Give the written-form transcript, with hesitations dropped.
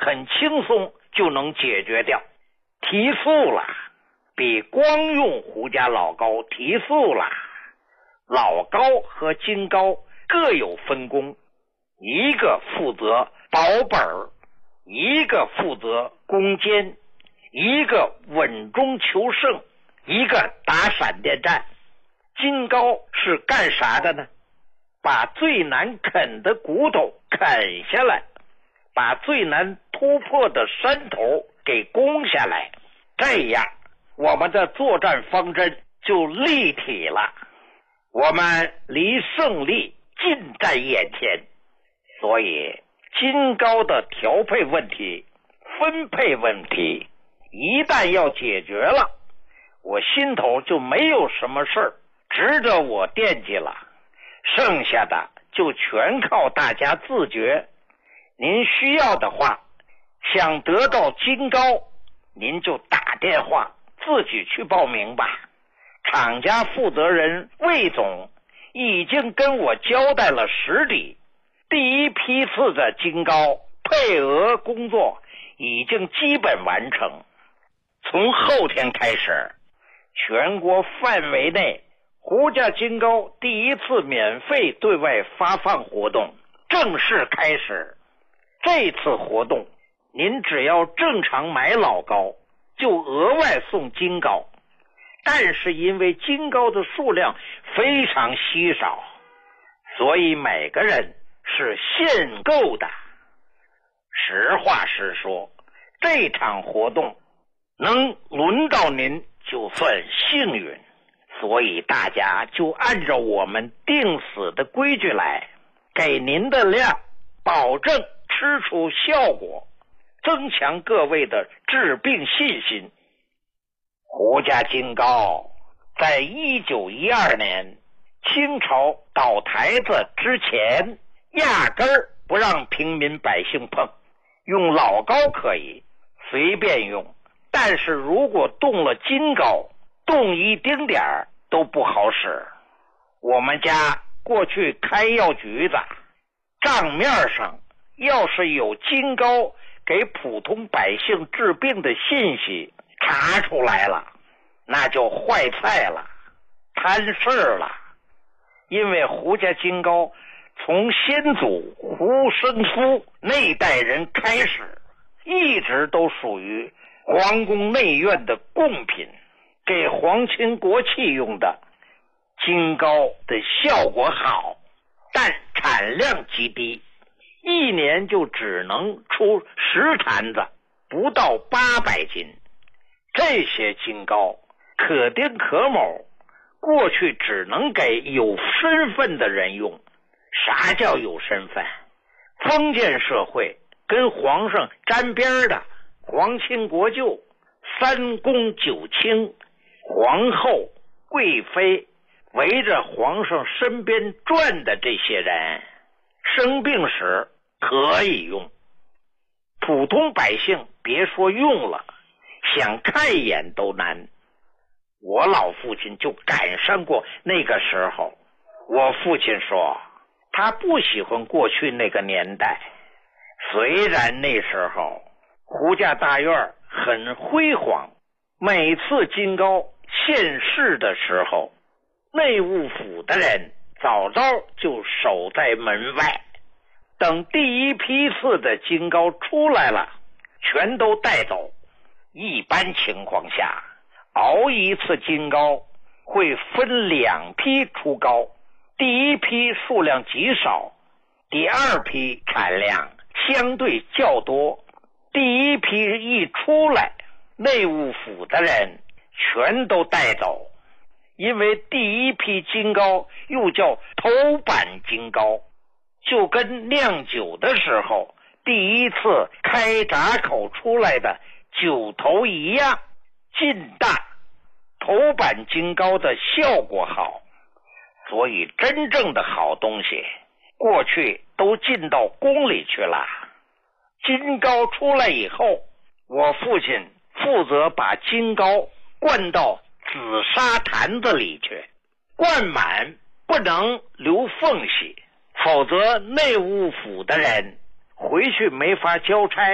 很轻松就能解决掉。提速了，比光用胡家老高提速了。老高和金高各有分工，一个负责保本，一个负责攻坚，一个稳中求胜，一个打闪电战。金高是干啥的呢？把最难啃的骨头啃下来，把最难突破的山头给攻下来，这样我们的作战方针就立体了，我们离胜利近在眼前。所以金高的调配问题、分配问题一旦要解决了，我心头就没有什么事儿值得我惦记了，剩下的就全靠大家自觉。您需要的话，想得到金高，您就打电话自己去报名吧。厂家负责人魏总已经跟我交代了实底，第一批次的金高配额工作已经基本完成。从后天开始，全国范围内胡家金高第一次免费对外发放活动正式开始。这次活动您只要正常买老高就额外送金高，但是因为金高的数量非常稀少，所以每个人是限购的。实话实说，这场活动能轮到您就算幸运，所以大家就按照我们定死的规矩来，给您的量保证吃出效果，增强各位的治病信心。胡家金高在1912年清朝倒台子之前压根儿不让平民百姓碰，用老高可以随便用，但是如果动了金高，动一丁点儿都不好使。我们家过去开药局子，账面上要是有金高给普通百姓治病的信息查出来了，那就坏菜了，摊事儿了。因为胡家金高从先祖胡生夫那代人开始，一直都属于皇宫内院的贡品，给皇亲国戚用的。金高的效果好，但产量极低，一年就只能出10坛子，不到800斤。这些金高可丁可卯，过去只能给有身份的人用。啥叫有身份？封建社会跟皇上沾边的皇亲国舅、三公九卿、皇后、贵妃，围着皇上身边转的这些人，生病时可以用。普通百姓别说用了，想看一眼都难。我老父亲就赶上过那个时候。我父亲说他不喜欢过去那个年代，虽然那时候胡家大院很辉煌，每次金高现世的时候，内务府的人早早就守在门外，等第一批次的金高出来了，全都带走。一般情况下，熬一次金高会分2批出高，第一批数量极少，第二批产量相对较多。第一批一出来，内务府的人全都带走，因为第一批金高又叫头板金高，就跟酿酒的时候第一次开闸口出来的酒头一样，劲大，头板金高的效果好。所以真正的好东西过去都进到宫里去了。金高出来以后，我父亲负责把金高灌到紫砂坛子里去，灌满，不能留缝隙，否则内务府的人回去没法交差。